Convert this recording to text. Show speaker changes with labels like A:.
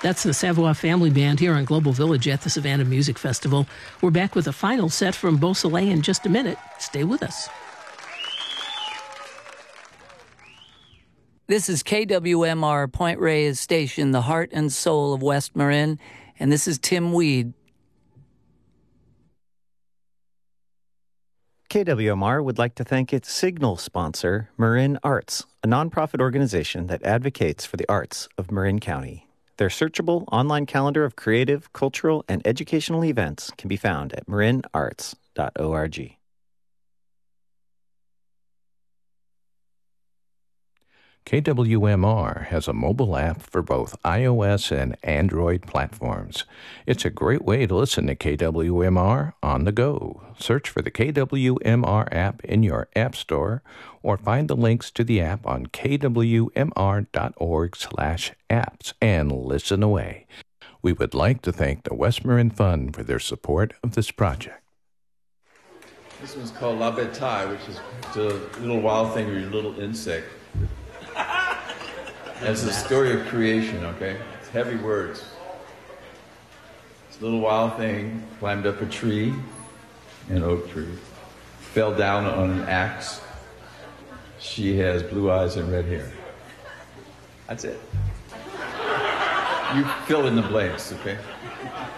A: That's the Savoie Family Band here on Global Village at the Savannah Music Festival. We're back with a final set from Beausoleil in just a minute. Stay with us.
B: This is KWMR Point Reyes Station, the heart and soul of West Marin, and this is Tim Weed.
C: KWMR would like to thank its signal sponsor, Marin Arts, a nonprofit organization that advocates for the arts of Marin County. Their searchable online calendar of creative, cultural, and educational events can be found at marinarts.org.
D: KWMR has a mobile app for both iOS and Android platforms. It's a great way to listen to KWMR on the go. Search for the KWMR app in your app store or find the links to the app on kwmr.org/apps and listen away. We would like to thank the West Marin Fund for their support of this project.
E: This one's called La Bataille, which is the little wild thing or your little insect. It's the story of creation, okay? It's heavy words. This little wild thing climbed up a tree, an oak tree, fell down on an axe. She has blue eyes and red hair. That's it. You fill in the blanks, okay?